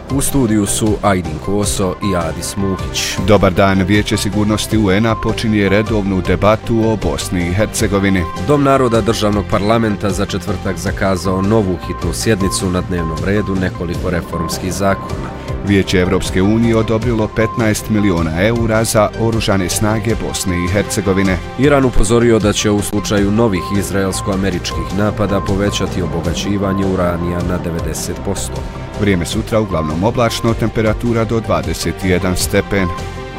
U studiju su Ajdin Koso i Adis Muhić. Dobar dan, Vijeće sigurnosti UN-a počinje redovnu debatu o Bosni i Hercegovini. Dom naroda državnog parlamenta za četvrtak zakazao novu hitnu sjednicu, na dnevnom redu nekoliko reformskih zakona. Vijeće Evropske unije odobrilo 15 miliona eura za oružane snage Bosne i Hercegovine. Iran upozorio da će u slučaju novih izraelsko-američkih napada povećati obogaćivanje uranija na 90%. Vrijeme sutra uglavnom oblačno, temperatura do 21 stepen.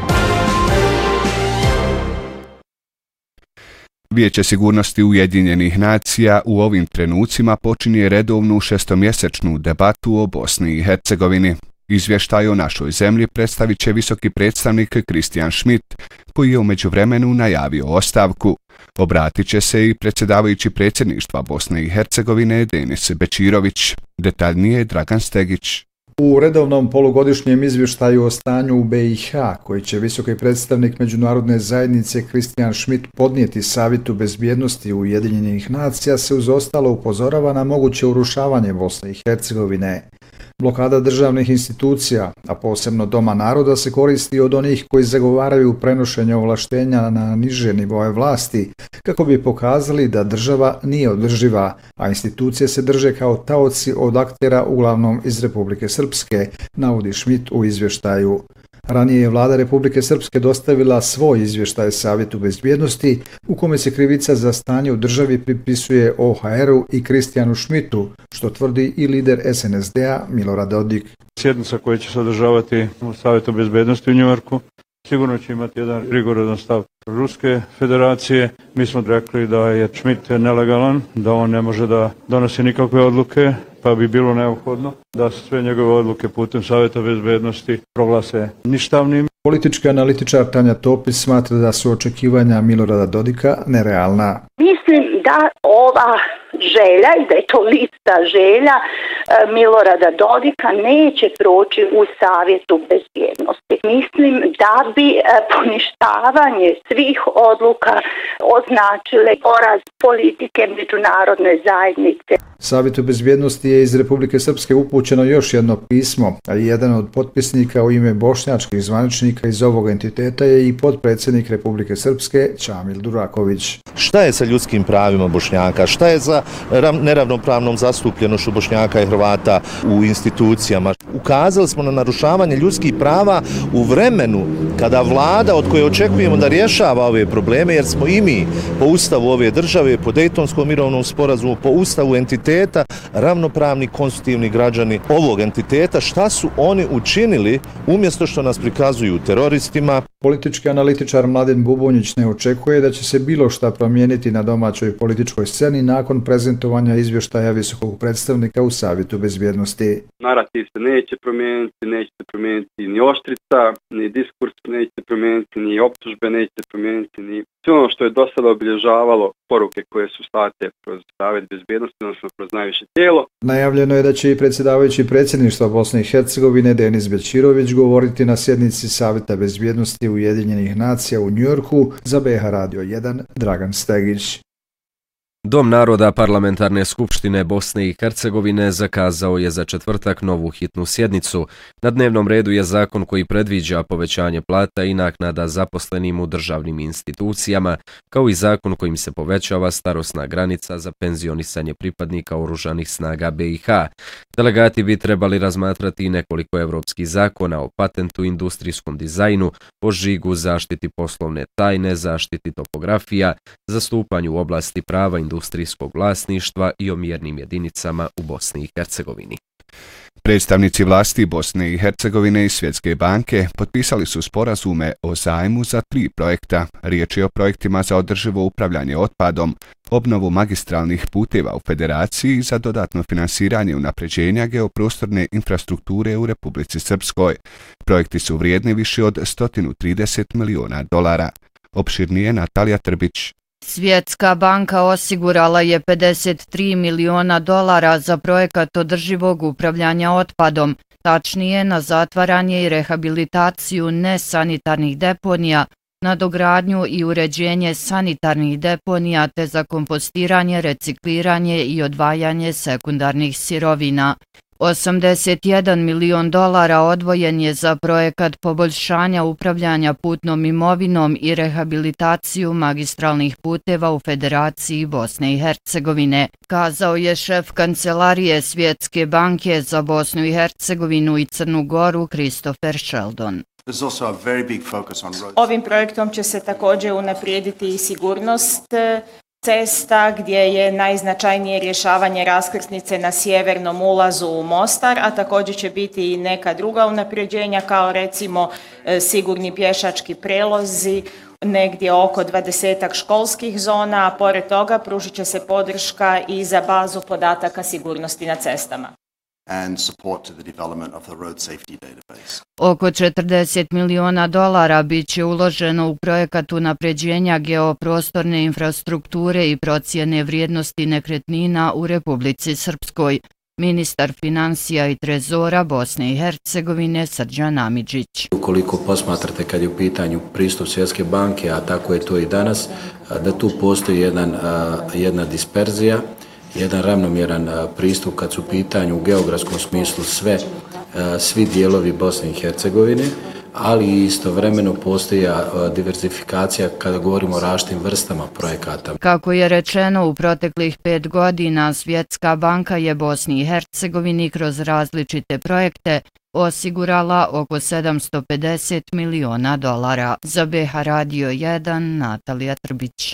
Vijeće sigurnosti Ujedinjenih nacija u ovim trenucima počinje redovnu šestomjesečnu debatu o Bosni i Hercegovini. Izvještaj o našoj zemlji predstavit će visoki predstavnik Christian Schmidt, koji je u međuvremenu najavio ostavku. Obratit će se i predsjedavajući predsjedništva Bosne i Hercegovine Denis Bećirović. Detaljnije Dragan Stegić. U redovnom polugodišnjem izvještaju o stanju u BiH, koji će visoki predstavnik međunarodne zajednice Christian Schmidt podnijeti Savjetu bezbjednosti Ujedinjenih nacija, se uz ostalo upozorava na moguće urušavanje Bosne i Hercegovine. Blokada državnih institucija, a posebno Doma naroda, se koristi od onih koji zagovaraju prenošenje ovlaštenja na niže nivoe vlasti, kako bi pokazali da država nije održiva, a institucije se drže kao taoci od aktera uglavnom iz Republike Srpske, navodi Schmidt u izvještaju. Ranije je vlada Republike Srpske dostavila svoj izvještaj Savjetu bezbjednosti, u kome se krivica za stanje u državi pripisuje OHR-u i Christianu Schmidtu, što tvrdi i lider SNSD-a Milorad Dodik. Sjednica koja će se održavati u Savjetu bezbjednosti u Njujorku sigurno će imati jedan rigorozan stav Ruske federacije. Mi smo rekli da je Schmidt nelegalan, da on ne može da donosi nikakve odluke, pa bi bilo neophodno da se sve njegove odluke putem Savjeta bezbjednosti proglase ništavnim. Politički analitičar Tanja Topić smatra da su očekivanja Milorada Dodika nerealna. Mislim da ova želja i da je to lista želja Milorada Dodika neće proći u Savjetu bezbjednosti. Mislim da bi poništavanje svih odluka označile poraz politike međunarodne zajednice. Savjetu bezbjednosti je iz Republike Srpske upućeno još jedno pismo, a jedan od potpisnika u ime bošnjačkih zvaničnika iz ovog entiteta je i potpredsjednik Republike Srpske Čamil Duraković. Šta je sa ljudskim pravima Bošnjaka? Šta je za neravnopravnom zastupljenošću Bošnjaka i Hrvata u institucijama? Ukazali smo na narušavanje ljudskih prava u vremenu kada vlada od koje očekujemo da rješava ove probleme, jer smo i mi po ustavu ove države, po Dejtonskom mirovnom sporazumu, po ustavu entiteta, ravnopravni konstitutivni građani ovog entiteta. Šta su oni učinili umjesto što nas prikazuju teroristima? Politički analitičar Mladen Bubonjić ne očekuje da će se bilo šta promijeniti na domaćoj političkoj sceni nakon prezentovanja izvještaja visokog predstavnika u Savjetu bezbjednosti. Narativ se neće se promijeniti ni oštrica, ni diskurs neće se promijeniti, ni optužbe neće se promijeniti, ni sve ono što je do sada obilježavalo poruke koje su slate kroz Savjet bezbjednosti, odnosno kroz najviše tijelo. Najavljeno je da će i predsjedavajući predsjedništva Bosne i Hercegovine Denis Bećirović govoriti na sjednici Savjeta bezbjednosti Ujedinjenih nacija u Njujorku. Za BiH Radio 1 Dragan Stegić. Dom naroda Parlamentarne skupštine Bosne i Hercegovine zakazao je za četvrtak novu hitnu sjednicu. Na dnevnom redu je zakon koji predviđa povećanje plata i naknada zaposlenim u državnim institucijama, kao i zakon kojim se povećava starosna granica za penzionisanje pripadnika oružanih snaga BiH. Delegati bi trebali razmatrati i nekoliko evropskih zakona o patentu, industrijskom dizajnu, o žigu, zaštiti poslovne tajne, zaštiti topografija, zastupanju u oblasti prava industrijskog vlasništva i o mjernim jedinicama u Bosni i Hercegovini. Predstavnici vlasti Bosne i Hercegovine i Svjetske banke potpisali su sporazume o zajmu za 3 projekta. Riječ je o projektima za održivo upravljanje otpadom, obnovu magistralnih puteva u Federaciji i za dodatno finansiranje unapređenja geoprostorne infrastrukture u Republici Srpskoj. Projekti su vrijedni više od $130 miliona. Opširnije Natalija Trbić. Svjetska banka osigurala je $53 miliona za projekat održivog upravljanja otpadom, tačnije na zatvaranje i rehabilitaciju nesanitarnih deponija, nadogradnju i uređenje sanitarnih deponija te za kompostiranje, recikliranje i odvajanje sekundarnih sirovina. $81 milion odvojen je za projekat poboljšanja upravljanja putnom imovinom i rehabilitaciju magistralnih puteva u Federaciji Bosne i Hercegovine, kazao je šef Kancelarije Svjetske banke za Bosnu i Hercegovinu i Crnu Goru Christopher Sheldon. Ovim projektom će se također unaprijediti i sigurnost cesta, gdje je najznačajnije rješavanje raskrsnice na sjevernom ulazu u Mostar, a također će biti i neka druga unapređenja, kao recimo sigurni pješački prelozi, negdje oko 20 školskih zona, a pored toga pružit će se podrška i za bazu podataka sigurnosti na cestama. Oko $40 miliona bit će uloženo u projekat unapređenja geoprostorne infrastrukture i procjene vrijednosti nekretnina u Republici Srpskoj. Ministar financija i trezora Bosne i Hercegovine Srđan Amidžić. Ukoliko posmatrate kad je u pitanju pristup Svjetske banke, a tako je to i danas, da tu postoji jedna disperzija, jedan ravnomjeran pristup kad su u pitanju u geografskom smislu svi dijelovi Bosne i Hercegovine, ali istovremeno postoji diversifikacija kada govorimo o različitim vrstama projekata. Kako je rečeno, u proteklih 5 godina Svjetska banka je Bosni i Hercegovini kroz različite projekte osigurala oko $750 miliona. Za BH Radio 1, Natalija Trbić.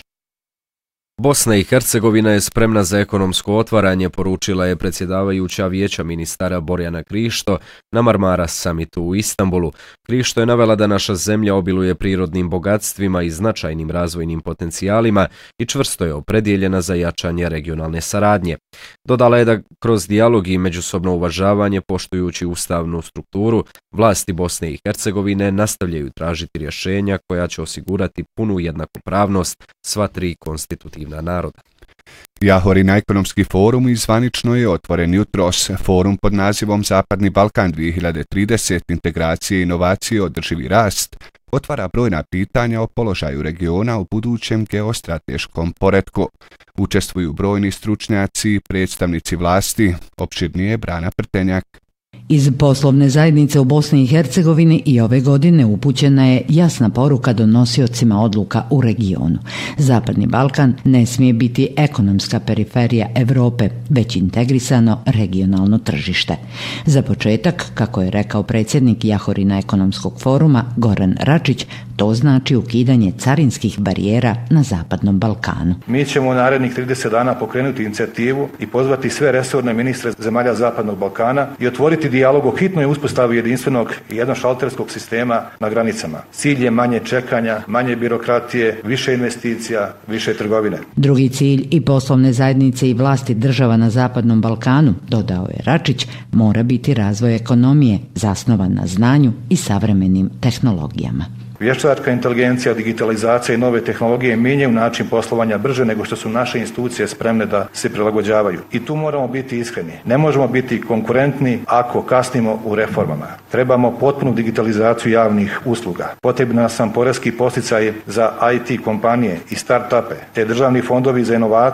Bosna i Hercegovina je spremna za ekonomsko otvaranje, poručila je predsjedavajuća Vijeća ministara Borjana Krišto na Marmaras summitu u Istanbulu. Krišto je navela da naša zemlja obiluje prirodnim bogatstvima i značajnim razvojnim potencijalima i čvrsto je opredjeljena za jačanje regionalne saradnje. Dodala je da kroz dijalog i međusobno uvažavanje, poštujući ustavnu strukturu, vlasti Bosne i Hercegovine nastavljaju tražiti rješenja koja će osigurati punu jednakopravnost sva tri konstitutivna naroda. Jahorina ekonomski forum zvanično je otvoren jutros. Forum pod nazivom Zapadni Balkan 2030, integracije, inovacije, održivi rast otvara brojna pitanja o položaju regiona u budućem geostrateškom poretku. Učestvuju brojni stručnjaci, predstavnici vlasti, opširnije Brana Prtenjak. Iz poslovne zajednice u Bosni i Hercegovini i ove godine upućena je jasna poruka donosiocima odluka u regionu. Zapadni Balkan ne smije biti ekonomska periferija Europe, već integrisano regionalno tržište. Za početak, kako je rekao predsjednik Jahorina ekonomskog foruma Goran Račić, to znači ukidanje carinskih barijera na Zapadnom Balkanu. Mi ćemo u narednih 30 dana pokrenuti inicijativu i pozvati sve resorne ministre zemalja Zapadnog Balkana i otvoriti dijalog o hitnoj uspostavi jedinstvenog i jednošalterskog sistema na granicama. Cilj je manje čekanja, manje birokratije, više investicija, više trgovine. Drugi cilj i poslovne zajednice i vlasti država na Zapadnom Balkanu, dodao je Račić, mora biti razvoj ekonomije zasnovan na znanju i savremenim tehnologijama. Vještačka inteligencija, digitalizacija i nove tehnologije mijenjaju način poslovanja brže nego što su naše institucije spremne da se prilagođavaju. I tu moramo biti iskreni. Ne možemo biti konkurentni ako kasnimo u reformama. Trebamo potpunu digitalizaciju javnih usluga. Potrebna sam poreski podsticaj za IT kompanije i start-upe, te državni fondovi za inovacije